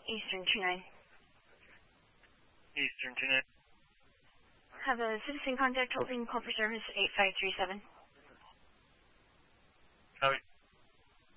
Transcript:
Eastern 29. Eastern 29. Have a citizen contact holding call for service 8537.